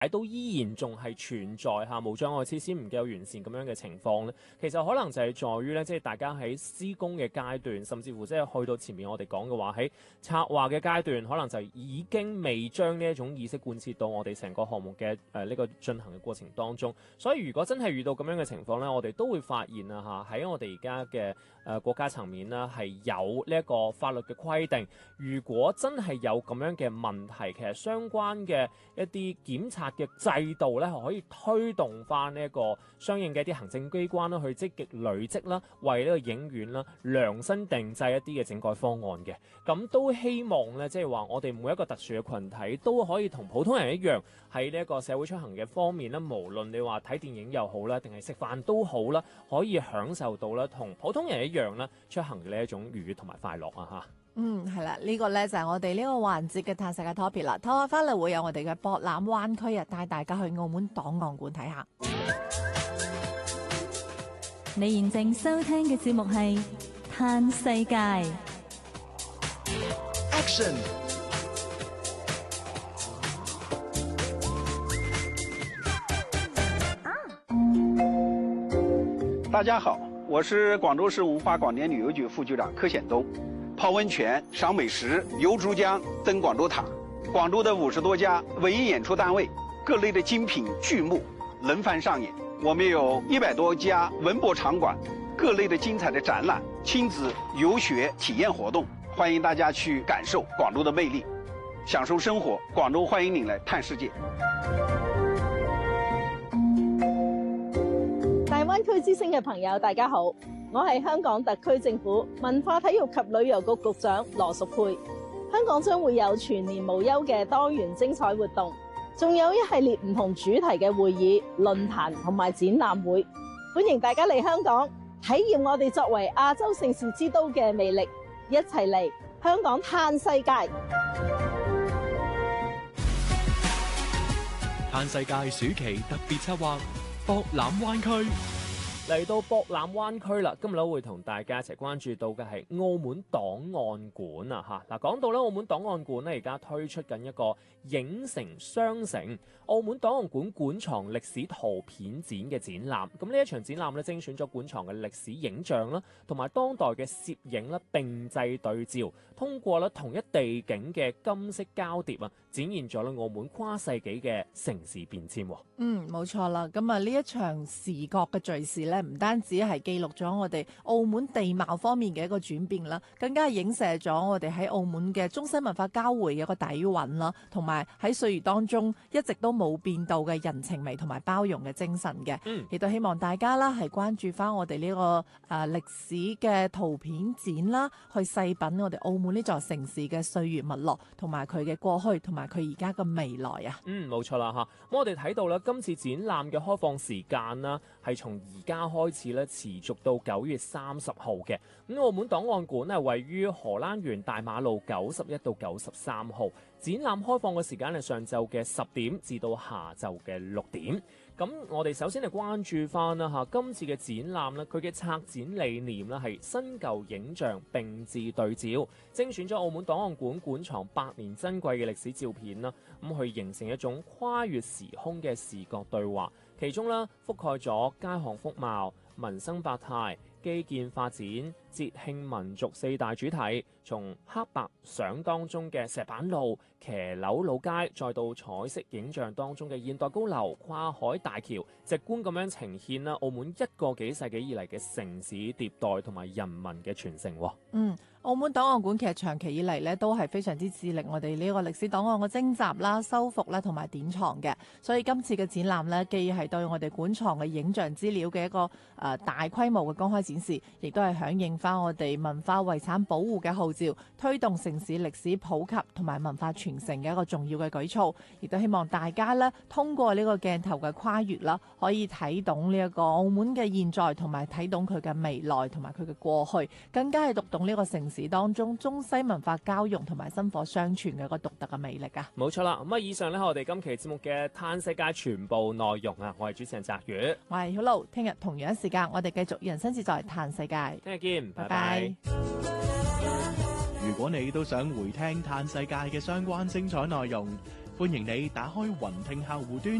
都依然仲係存在嚇無障礙設施唔夠完善咁樣嘅情況咧，其實可能就係在於咧，即係大家喺施工嘅階段，甚至乎即係去到前面我哋講嘅話，喺策劃嘅階段，可能就已經未將呢一種意識貫徹到我哋成個項目嘅呢個進行嘅過程當中。所以如果真係遇到咁樣嘅情況咧，我哋都會發現啊嚇喺我哋而家嘅國家層面啦，係有呢一個法律嘅規定，如果真係有咁樣嘅問題，其實相關嘅一啲檢察嘅制度咧，係可以推動翻呢一個相應嘅一啲行政機關啦，去積極累積啦，為呢個影院啦量身定製一啲嘅整改方案嘅。咁都希望咧，即係話我哋每一個特殊嘅群體都可以同普通人一樣，喺呢一個社會出行嘅方面咧，無論你話睇電影又好啦，定係食飯都好啦，可以享受到啦，同普通人一樣啦，出行嘅呢一種愉悅同埋快樂啊嚇。 係啦，呢個呢就係我哋呢個環節嘅探世界 topic 啦。睇下翻嚟會有我哋嘅博覽灣區啊，帶大家去澳門檔案館睇下。 你現正收聽嘅節目係《探世界》。 Action！ 大家好，我是廣州市文化廣電旅遊局副局長柯顯東。泡溫泉、賞美食、遊珠江、登廣州塔，廣州的50多家文藝演出單位，各類的精品劇目輪番上演。我們有100多家文博場館，各類的精彩的展覽、親子遊學體驗活動，歡迎大家去感受廣州的魅力，享受生活。廣州歡迎您來探世界。 大灣區之聲嘅朋友，大家好，我係香港特區政府文化體育及旅遊局局長羅淑佩。香港將會有全年無休嘅多元精彩活動，仲有一系列唔同主題嘅會議、論壇同埋展覽會，歡迎大家嚟香港體驗我哋作為亞洲盛事之都嘅魅力，一齊嚟香港嘆世界。 嘆世界暑期特別策劃博覽灣區。 嚟到博覽灣區啦，今日會同大家一齊關注到嘅係澳門檔案館啊嚇。嗱，講到咧，澳門檔案館咧而家推出緊一個影城雙城澳門檔案館館藏歷史圖片展嘅展覽。咁呢一場展覽咧，精選咗館藏嘅歷史影像啦，同埋當代嘅攝影啦，並製對照，通過咧同一地景嘅金色交疊啊，展現咗咧澳門跨世紀嘅城市變遷。 冇錯啦。咁啊，呢一場視覺嘅敘事咧，唔單止係記錄咗我哋澳門地貌方面嘅一個轉變啦，更加係影射咗我哋喺澳門嘅中西文化交匯嘅一個底蘊啦，同埋喺歲月當中一直都冇變到嘅人情味同埋包容嘅精神嘅。亦都希望大家啦係關注翻我哋呢個歷史嘅圖片展啦，去細品我哋澳門呢座城市嘅歲月脈絡，同埋佢嘅過去同埋佢而家嘅未來啊。 冇錯啦嚇。咁我哋睇到啦，今次展覽嘅開放時間啦，係從而家開始咧，持續到9月30號嘅。咁澳門檔案館係位於荷蘭園大馬路91到93號。展覽開放嘅時間係上晝嘅10點至到下晝嘅6點。咁我哋首先係關注翻啦嚇，今次嘅展覽咧，佢嘅策展理念咧係新舊影像並置對照，精選咗澳門檔案館館藏百年珍貴嘅歷史照片啦，咁去形成一種跨越時空嘅視覺對話。其中啦，覆蓋咗街巷風貌、民生百態、基建發展、節慶民族4大主題，從黑白相當中嘅石板路、騎樓老街，再到彩色影像當中嘅現代高樓、跨海大橋，直觀咁樣呈現啦澳門一個幾世紀以嚟嘅城市迭代同埋人民嘅傳承。 澳門檔案館其實長期以嚟咧都係非常之致力我哋呢個歷史檔案嘅徵集啦、修復啦同埋典藏嘅，所以今次嘅展覽咧，既係對我哋館藏嘅影像資料嘅一個大規模嘅公開展示，亦都係響應翻我哋文化遺產保護嘅號召，推動城市歷史普及同埋文化傳承嘅一個重要嘅舉措，亦都希望大家咧通過呢個鏡頭嘅跨越啦，可以睇懂呢一個澳門嘅現在，同埋睇懂佢嘅未來同埋佢嘅過去，更加係讀懂呢個城市當中中西文化交融同埋薪火相傳嘅一個獨特嘅魅力啊！ 冇錯啦，咁以上呢，我哋今期節目嘅嘆世界全部內容啊，我係主持人澤宇， 我係曉露，聽日同樣時間我哋繼續人生自在嘆世界， 聽日見，拜拜。 如果你都想回聽嘆世界嘅相關精彩內容， 歡迎你打開雲聽客戶端，